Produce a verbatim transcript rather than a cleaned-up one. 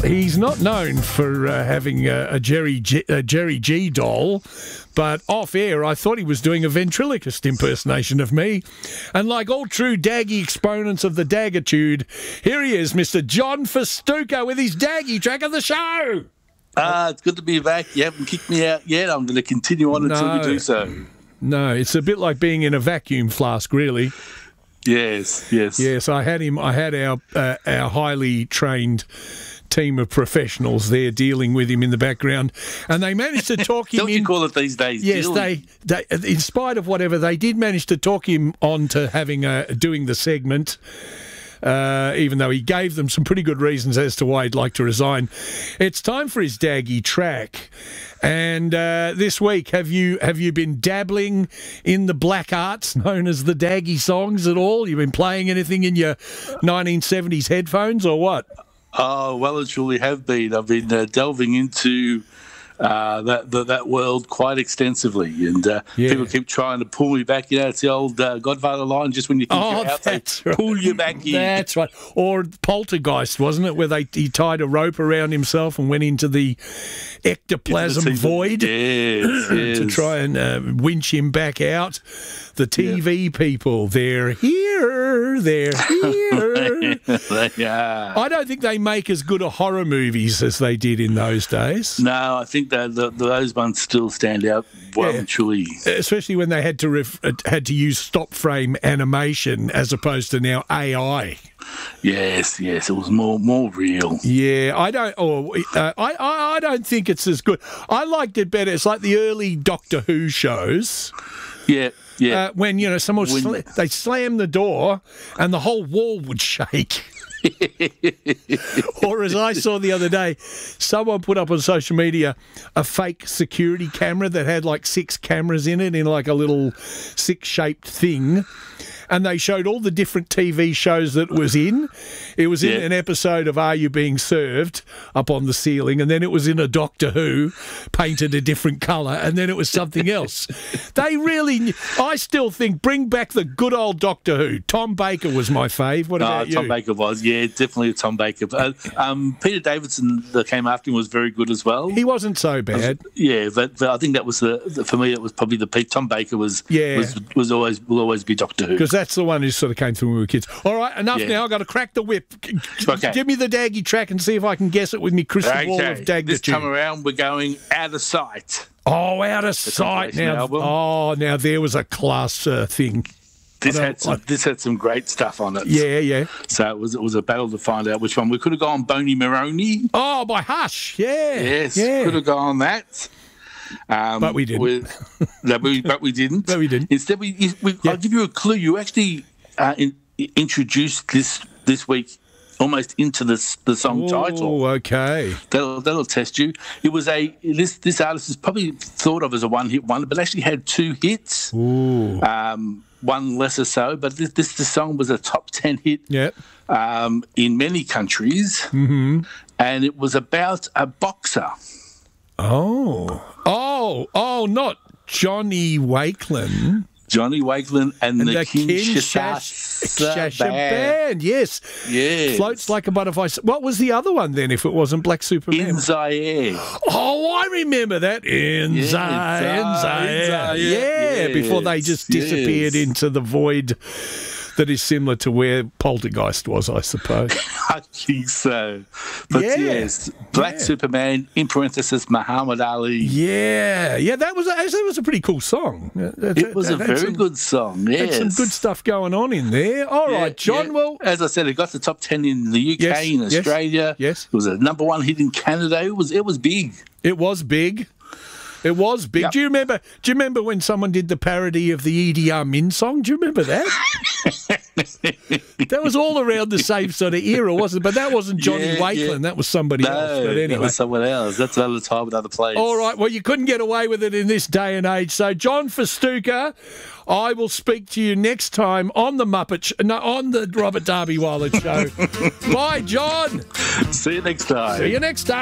He's not known for uh, having a, a Jerry G, a Jerry G doll, but off air I thought he was doing a ventriloquist impersonation of me. And like all true Daggy exponents of the Daggitude, here he is, Mister John Festuca, with his Daggy track of the show. Ah, uh, it's good to be back. You haven't kicked me out yet. I'm going to continue on no, until we do so. No, it's a bit like being in a vacuum flask, really. Yes, yes. Yes, I had him. I had our uh, our highly trained team of professionals there dealing with him in the background, and they managed to talk him Don't in. you call it these days? Yes, dealing? they, they, in spite of whatever, they did manage to talk him on to having a, doing the segment. Uh, even though he gave them some pretty good reasons as to why he'd like to resign. It's time for his Daggy track. And uh, this week, have you have you been dabbling in the black arts known as the Daggy songs at all? You've been playing anything in your nineteen seventies headphones or what? Oh, well, it truly have been. I've been uh, delving into uh, that, that that world quite extensively, and uh, yeah. people keep trying to pull me back. You know, it's the old uh, Godfather line. Just when you think oh, you're out, that's they right. pull you back in. That's right. Or Poltergeist, wasn't it, where they he tied a rope around himself and went into the ectoplasm into the void yes, yes. to try and uh, winch him back out. The T V yeah. people, they're here, they're here. They are. I don't think they make as good a horror movies as they did in those days. No, I think that the, those ones still stand out well yeah. and truly. Especially when they had to ref, had to use stop frame animation as opposed to now A I. Yes, yes, it was more more real. Yeah, I don't. Or uh, I, I, I don't think it's as good. I liked it better. It's like the early Doctor Who shows. Yeah. Yeah. Uh, when, you know, someone when... sl- they slam the door and the whole wall would shake. Or as I saw the other day, someone put up on social media a fake security camera that had like six cameras in it in like a little six-shaped thing. And they showed all the different T V shows that it was in. It was in yeah. an episode of Are You Being Served up on the ceiling, and then it was in a Doctor Who painted a different colour, and then it was something else. They really, I still think, bring back the good old Doctor Who. Tom Baker was my fave. What about oh, you? Tom Baker was, yeah, definitely Tom Baker. But, um, Peter Davidson that came after him was very good as well. He wasn't so bad. Was, yeah, but, but I think that was the, the for me. It was probably the peak. Tom Baker was yeah. was was always will always be Doctor Who. Because that's the one who sort of came through when we were kids. All right, enough yeah. now. I've got to crack the whip. Okay. Give me the Daggy track and see if I can guess it with me crystal okay. ball of Daggitude. This time around, we're going Out of Sight. Oh, Out of Sight. Now, album. oh, now there was a class uh, thing. This had some. I, this had some great stuff on it. Yeah, yeah. So it was. It was a battle to find out which one. We could have gone Boney Maroney. Oh, by Hush. Yeah. Yes. Yeah. Could have gone that. Um, but we didn't. With, that we, but we didn't. But we didn't. Instead, we. we yeah. I'll give you a clue. You actually uh, in, introduced this this week almost into this the song Ooh, title. Oh, okay. That'll that'll test you. It was a this this artist is probably thought of as a one hit wonder, but actually had two hits. Ooh. Um, one lesser so, but this this the song was a top ten hit. Yeah. Um, in many countries, mm-hmm. and it was about a boxer. Oh, oh, oh! Not Johnny Wakelin. Johnny Wakelin and, and the, the Kinshasa, Kinshasa band. band. Yes. Yes. Floats like a butterfly. What was the other one then if it wasn't Black Superman? In Zaire. Oh, I remember that. In yeah, Zaire. In Zaire. Yeah, yes. Before they just disappeared yes. into the void that is similar to where Poltergeist was, I suppose. I think so. But yeah. yes, Black yeah. Superman, in parenthesis, Muhammad Ali. Yeah, yeah, that was, actually, that was a pretty cool song. That, it was that, a that very some, good song, yes. Had some good stuff going on in there. All yeah, right, John, yeah. well... As I said, it got the top ten in the U K, yes, in Australia. Yes. It was a number one hit in Canada. It was, it was big. It was big. It was big. Yep. Do you remember? Do you remember when someone did the parody of the Idi Amin song? Do you remember that? That was all around the same sort of era, wasn't it? But that wasn't Johnny yeah, Wakelin. Yeah. That was somebody no, else. But anyway, that was someone else. That's another time, another place. All right. Well, you couldn't get away with it in this day and age. So, John Festuca, I will speak to you next time on the Muppet, Sh- no, on the Robert Darby Wilder Show. Bye, John. See you next time. See you next time.